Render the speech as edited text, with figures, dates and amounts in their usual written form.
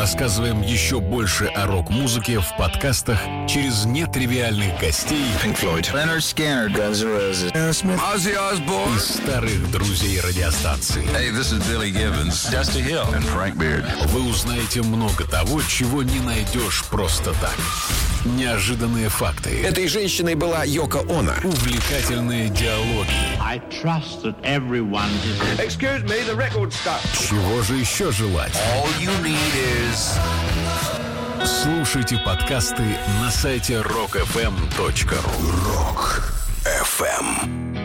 рассказываем еще больше о рок-музыке в подкастах через нетривиальных гостей Pink Floyd, Leonard Skinner, Guns N' Roses, Aerosmith, Ozzy Osbourne и старых друзей радиостанции. Hey, this is Billy Gibbons, Dusty Hill and Frank Beard. Вы узнаете много того, чего не найдешь просто так. Неожиданные факты. Этой женщиной была Йоко Оно. Увлекательные диалоги. I trust that everyone is... Excuse me, the record stuck. Чего же еще желать? All you need is... Слушайте подкасты на сайте rockfm.ru. Рок FM.